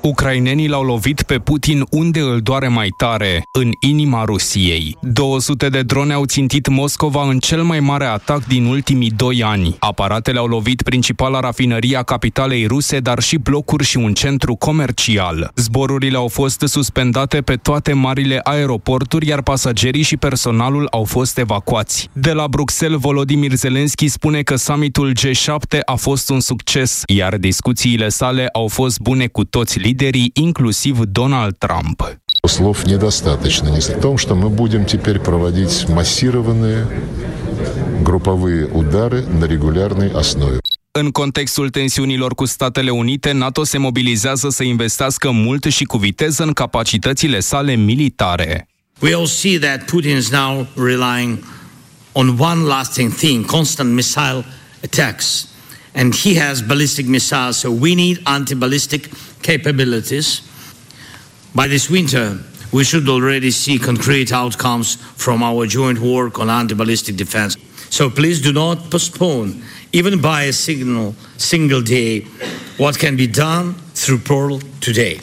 Ucrainenii l-au lovit pe Putin unde îl doare mai tare, în inima Rusiei. 200 de drone au țintit Moscova în cel mai mare atac din ultimii 2 ani. Aparatele au lovit principala rafinărie a capitalei ruse, dar și blocuri și un centru comercial. Zborurile au fost suspendate pe toate marile aeroporturi, iar pasagerii și personalul au fost evacuați. De la Bruxelles, Volodymyr Zelensky spune că summitul G7 a fost un succes, iar discuțiile sale au fost bune cu toți liderii, inclusiv Donald Trump. Слов недостаточно. Не в том, что мы будем теперь проводить массированные групповые удары на регулярной основе. În contextul tensiunilor cu Statele Unite, NATO se mobilizează să investească mult și cu viteză în capacitățile sale militare. We all see that Putin is now relying on one lasting thing, constant missile attacks. And he has ballistic missiles, so we need anti-ballistic capabilities. By this winter, we should already see concrete outcomes from our joint work on anti-ballistic defense. So please do not postpone, even by a single day, what can be done through Pearl today.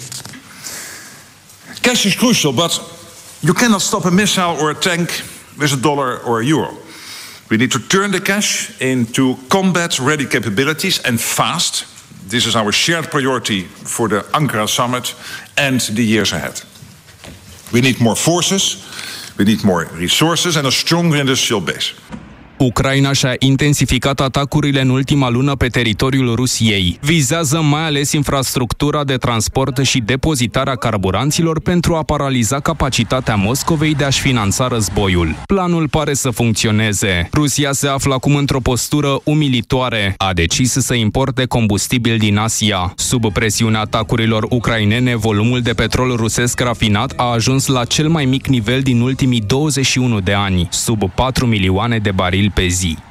Cash is crucial, but you cannot stop a missile or a tank with a dollar or a euro. We need to turn the cash into combat-ready capabilities and fast. This is our shared priority for the Ankara summit and the years ahead. We need more forces, we need more resources and a stronger industrial base. Ucraina și-a intensificat atacurile în ultima lună pe teritoriul Rusiei. Vizează mai ales infrastructura de transport și depozitarea carburanților pentru a paraliza capacitatea Moscovei de a-și finanța războiul. Planul pare să funcționeze. Rusia se află acum într-o postură umilitoare. A decis să importe combustibil din Asia. Sub presiunea atacurilor ucrainene, volumul de petrol rusesc rafinat a ajuns la cel mai mic nivel din ultimii 21 de ani, sub 4 milioane de barili pe zi.